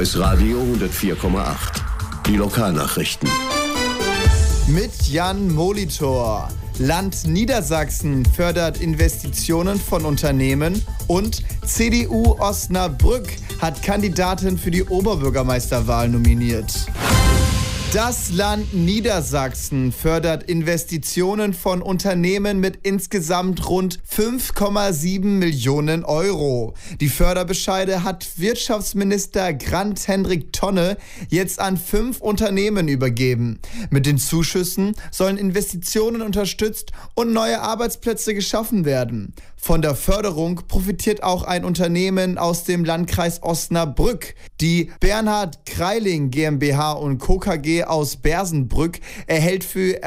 Voice Radio 104,8. Die Lokalnachrichten. Mit Jan Molitor. Land Niedersachsen fördert Investitionen von Unternehmen und CDU Osnabrück hat Kandidatin für die Oberbürgermeisterwahl nominiert. Das Land Niedersachsen fördert Investitionen von Unternehmen mit insgesamt rund 5,7 Millionen Euro. Die Förderbescheide hat Wirtschaftsminister Grant-Hendrik Tonne jetzt an 5 Unternehmen übergeben. Mit den Zuschüssen sollen Investitionen unterstützt und neue Arbeitsplätze geschaffen werden. Von der Förderung profitiert auch ein Unternehmen aus dem Landkreis Osnabrück. Die Bernhard Kreiling GmbH & Co. KG aus Bersenbrück erhält für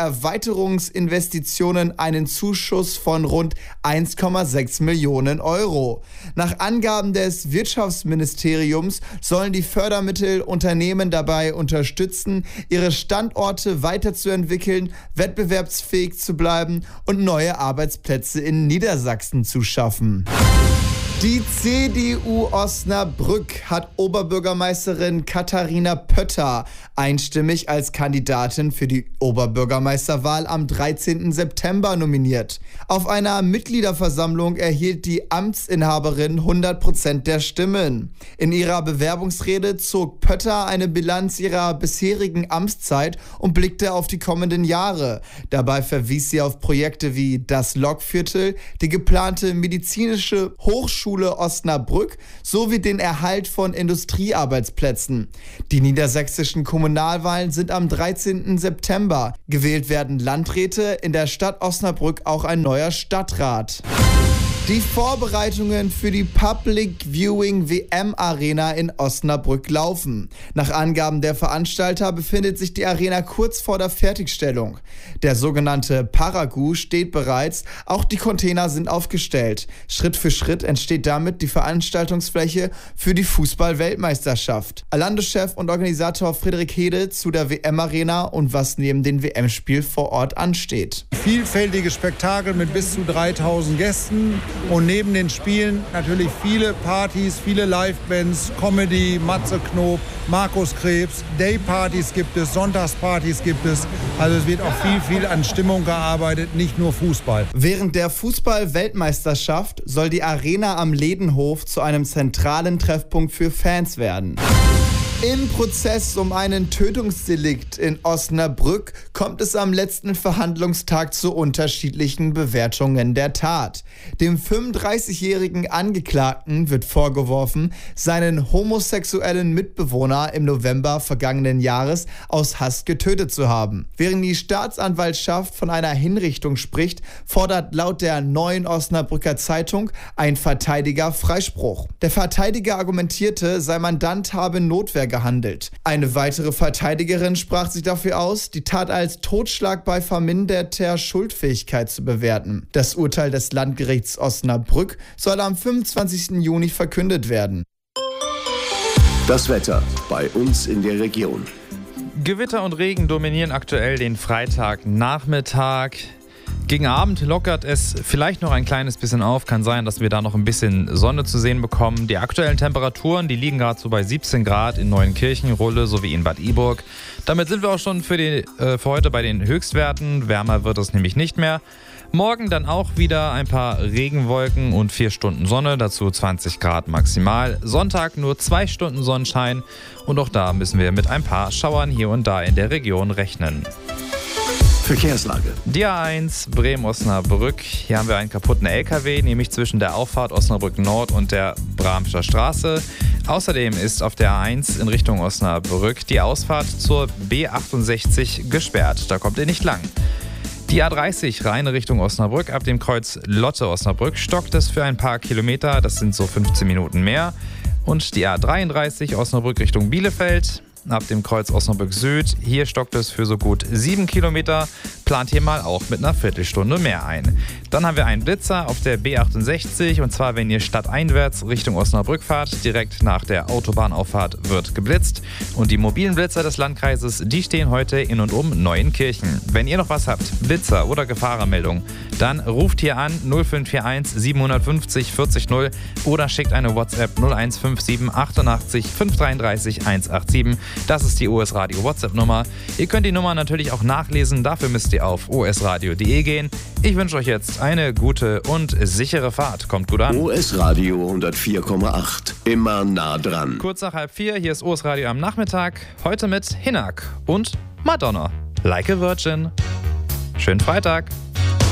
Erweiterungsinvestitionen einen Zuschuss von rund 1,6 Millionen Euro. Nach Angaben des Wirtschaftsministeriums sollen die Fördermittel Unternehmen dabei unterstützen, ihre Standorte weiterzuentwickeln, wettbewerbsfähig zu bleiben und neue Arbeitsplätze in Niedersachsen zu schaffen. Die CDU Osnabrück hat Oberbürgermeisterin Katharina Pötter einstimmig als Kandidatin für die Oberbürgermeisterwahl am 13. September nominiert. Auf einer Mitgliederversammlung erhielt die Amtsinhaberin 100% der Stimmen. In ihrer Bewerbungsrede zog Pötter eine Bilanz ihrer bisherigen Amtszeit und blickte auf die kommenden Jahre. Dabei verwies sie auf Projekte wie das Lokviertel, die geplante medizinische Hochschule Osnabrück sowie den Erhalt von Industriearbeitsplätzen. Die niedersächsischen Kommunalwahlen sind am 13. September. Gewählt werden Landräte, in der Stadt Osnabrück auch ein neuer Stadtrat. Die Vorbereitungen für die Public Viewing WM Arena in Osnabrück laufen. Nach Angaben der Veranstalter befindet sich die Arena kurz vor der Fertigstellung. Der sogenannte Paragu steht bereits, auch die Container sind aufgestellt. Schritt für Schritt entsteht damit die Veranstaltungsfläche für die Fußball-Weltmeisterschaft. Alando-Chef und Organisator Friedrich Hede zu der WM Arena und was neben dem WM-Spiel vor Ort ansteht. Vielfältige Spektakel mit bis zu 3000 Gästen. Und neben den Spielen natürlich viele Partys, viele Livebands, Comedy, Matze Knob, Markus Krebs, Daypartys gibt es, Sonntagspartys gibt es. Also es wird auch viel an Stimmung gearbeitet, nicht nur Fußball. Während der Fußball-Weltmeisterschaft soll die Arena am Ledenhof zu einem zentralen Treffpunkt für Fans werden. Im Prozess um einen Tötungsdelikt in Osnabrück kommt es am letzten Verhandlungstag zu unterschiedlichen Bewertungen der Tat. Dem 35-jährigen Angeklagten wird vorgeworfen, seinen homosexuellen Mitbewohner im November vergangenen Jahres aus Hass getötet zu haben. Während die Staatsanwaltschaft von einer Hinrichtung spricht, fordert laut der Neuen Osnabrücker Zeitung ein Verteidiger Freispruch. Der Verteidiger argumentierte, sein Mandant habe Notwehr gehandelt. Eine weitere Verteidigerin sprach sich dafür aus, die Tat als Totschlag bei verminderter Schuldfähigkeit zu bewerten. Das Urteil des Landgerichts Osnabrück soll am 25. Juni verkündet werden. Das Wetter bei uns in der Region. Gewitter und Regen dominieren aktuell den Freitagnachmittag. Gegen Abend lockert es vielleicht noch ein kleines bisschen auf. Kann sein, dass wir da noch ein bisschen Sonne zu sehen bekommen. Die aktuellen Temperaturen, die liegen gerade so bei 17 Grad in Neuenkirchen, Rulle sowie in Bad Iburg. Damit sind wir auch schon für heute bei den Höchstwerten. Wärmer wird es nämlich nicht mehr. Morgen dann auch wieder ein paar Regenwolken und 4 Stunden Sonne, dazu 20 Grad maximal. Sonntag nur 2 Stunden Sonnenschein und auch da müssen wir mit ein paar Schauern hier und da in der Region rechnen. Verkehrslage. Die A1 Bremen-Osnabrück. Hier haben wir einen kaputten LKW, nämlich zwischen der Auffahrt Osnabrück Nord und der Bramscher Straße. Außerdem ist auf der A1 in Richtung Osnabrück die Ausfahrt zur B68 gesperrt. Da kommt ihr nicht lang. Die A30 reine Richtung Osnabrück. Ab dem Kreuz Lotte-Osnabrück stockt es für ein paar Kilometer. Das sind so 15 Minuten mehr. Und die A33 Osnabrück Richtung Bielefeld. ab dem Kreuz Osnabrück Süd. Hier stockt es für so gut 7 Kilometer. Plant hier mal auch mit einer Viertelstunde mehr ein. Dann haben wir einen Blitzer auf der B68 und zwar, wenn ihr stadteinwärts Richtung Osnabrück fahrt, direkt nach der Autobahnauffahrt wird geblitzt. Und die mobilen Blitzer des Landkreises, die stehen heute in und um Neuenkirchen. Wenn ihr noch was habt, Blitzer oder Gefahrermeldung, dann ruft hier an 0541 750 40 0 oder schickt eine WhatsApp 0157 88 533 187. Das ist die OS Radio WhatsApp-Nummer. Ihr könnt die Nummer natürlich auch nachlesen, dafür müsst ihr auf osradio.de gehen. Ich wünsche euch jetzt eine gute und sichere Fahrt. Kommt gut an. OS Radio 104,8. Immer nah dran. Kurz nach 3:30, hier ist OS Radio am Nachmittag. Heute mit Hinak und Madonna. Like a Virgin. Schönen Freitag.